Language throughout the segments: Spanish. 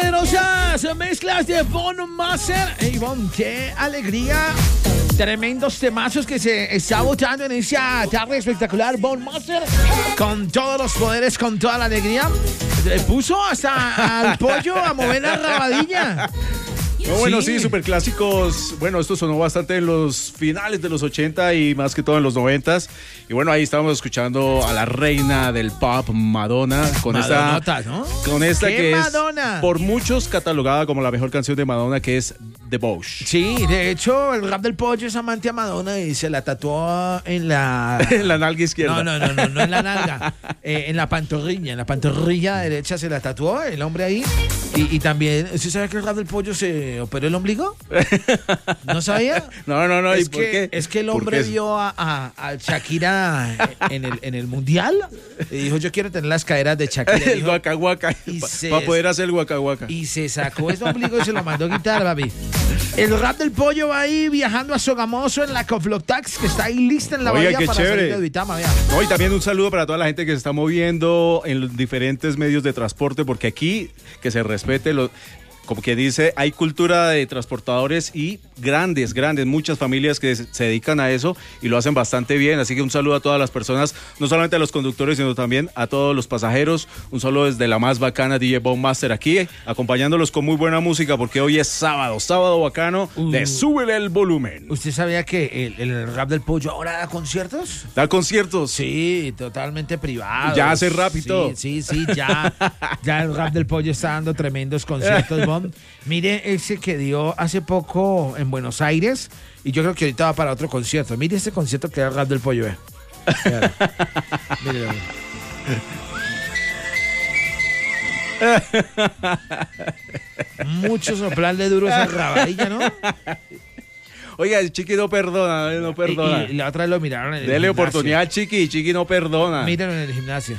poderosas mezclas de Von Master. Hey, Von, qué alegría. Tremendos temazos que se está botando en esa tarde espectacular. Von Master, con todos los poderes, con toda la alegría. Puso hasta al pollo a mover la rabadilla. No, bueno, sí, superclásicos. Bueno, esto sonó bastante en los finales de los 80 y más que todo en los 90s. Y bueno, ahí estábamos escuchando a la reina del pop, Madonna, con esta, ¿no? Con esta que Madonna? Es por muchos catalogada como la mejor canción de Madonna, que es The Bosch. Sí, de hecho, el rap del pollo es amante a Madonna y se la tatuó en la... En la nalga izquierda. No en la nalga, en la pantorrilla derecha se la tatuó el hombre ahí. Y también, ¿usted sabe que el rap del pollo se operó el ombligo? ¿No sabía? No, ¿y es por que, qué? Es que el hombre vio a Shakira en el mundial y dijo, yo quiero tener las caderas de Shakira. El guaca guaca, para poder hacer el guaca guaca. Y se sacó ese ombligo y se lo mandó a quitar, papi. El rap del pollo va ahí viajando a Sogamoso en la Coflotax, que está ahí lista en la bahía para chévere. salir de Duitama. No, y también un saludo para toda la gente que se está moviendo en los diferentes medios de transporte, porque aquí que se respete como que dice, hay cultura de transportadores y grandes, muchas familias que se dedican a eso y lo hacen bastante bien, así que un saludo a todas las personas, no solamente a los conductores, sino también a todos los pasajeros, un saludo desde la más bacana DJ Von Master aquí, acompañándolos con muy buena música, porque hoy es sábado bacano de Súbele el Volumen. ¿Usted sabía que el rap del pollo ahora da conciertos? ¿Da conciertos? Sí, totalmente privados. Ya hace rap y todo. Sí, ya el rap del pollo está dando tremendos conciertos, Bon. Mire ese que dio hace poco en Buenos Aires y yo creo que ahorita va para otro concierto. Mire ese concierto que da el rap del pollo, Mire. Mucho soplarle duro esa rabadilla, ¿no? Oiga, el Chiqui no perdona. Y la otra vez lo miraron en el Dele gimnasio. oportunidad, Chiqui no perdona. Mírenlo en el gimnasio.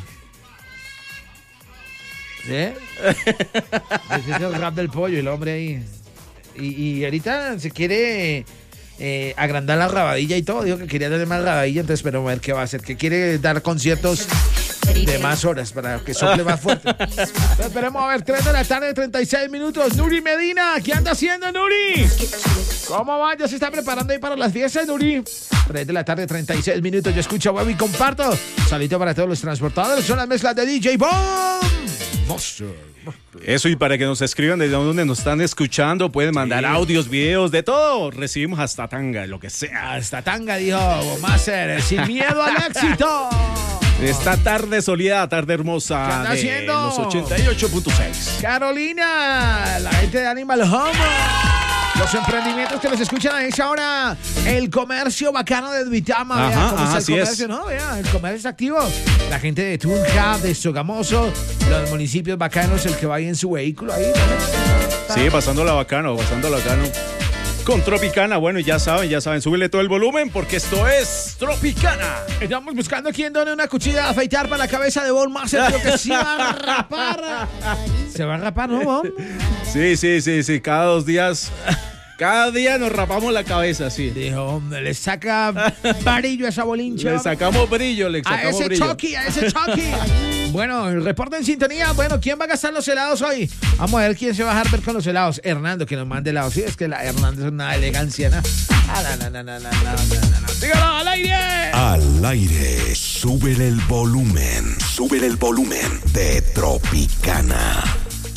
¿Sí? Ese es el rap del pollo, el hombre ahí. Y ahorita se quiere agrandar la rabadilla y todo. Dijo que quería darle más rabadilla, entonces esperamos a ver qué va a hacer. Que quiere dar conciertos de más horas para que sople más fuerte. Entonces, esperemos a ver, 3 de la tarde, 36 minutos. Nuri Medina, ¿qué anda haciendo, Nuri? ¿Cómo va? ¿Ya se está preparando ahí para las fiestas, Nuri? 3 de la tarde, 36 minutos. Yo escucho web y comparto. Saludito para todos los transportadores. Son las mezclas de DJ Bomb. Eso, y para que nos escriban desde donde nos están escuchando, pueden mandar audios, videos, de todo. Recibimos hasta tanga, lo que sea. Hasta tanga, dijo Master, sin miedo al éxito. Esta tarde soleada, tarde hermosa. ¿Qué anda de haciendo? los 88.6. Carolina, la gente de Animal Home. Los emprendimientos que los escuchan a esa hora. El comercio bacano de Duitama. Vea cómo está el comercio, ¿no? Vea, el comercio está activo. La gente de Tunja, de Sogamoso, los municipios bacanos, el que va ahí en su vehículo ahí. ¿No? Sí, pasándola bacano. Con Tropicana, bueno, ya saben, súbele todo el volumen porque esto es Tropicana. Estamos buscando quien done una cuchilla de afeitar para la cabeza de Von Master. Creo que sí va a rapar. ¿Se va a rapar, no, Von? Sí, cada 2 días. Cada día nos rapamos la cabeza, sí. Dijo, le saca brillo a esa bolincha. Le sacamos brillo, a ese Chucky. Bueno, el reporte en sintonía. Bueno, ¿quién va a gastar los helados hoy? Vamos a ver quién se va a dejar ver con los helados. Hernando, que nos mande helados. Sí, es que la Hernando es una elegancia, ¿no? No. Dígalo al aire. Al aire, súbele el volumen de Tropicana.